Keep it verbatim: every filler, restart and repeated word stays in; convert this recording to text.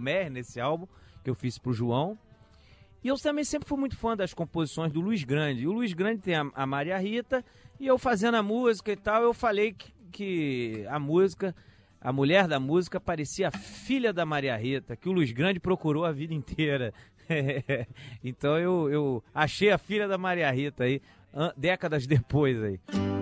Mer nesse álbum que eu fiz pro João. E eu também sempre fui muito fã das composições do Luiz Grande. E o Luiz Grande tem a, a Maria Rita, e eu fazendo a música e tal, eu falei que, que a música, a mulher da música parecia a filha da Maria Rita, que o Luiz Grande procurou a vida inteira. Então eu, eu achei a filha da Maria Rita aí, décadas depois aí.